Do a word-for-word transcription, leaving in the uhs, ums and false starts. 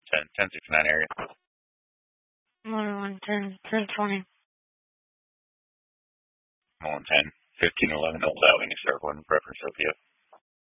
ten, ten sixty-nine area. one ten, ten twenty. one ten, fifteen eleven, Old Albany, Circle, and preference O P F.